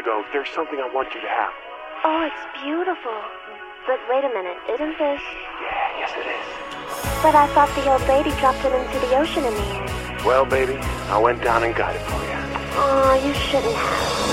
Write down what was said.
go, there's something I want you to have. Oh, it's beautiful. But wait a minute, isn't this... Yeah, yes it is. But I thought the old lady dropped it into the ocean in the end. Well, baby, I went down and got it for you. Oh, you shouldn't have.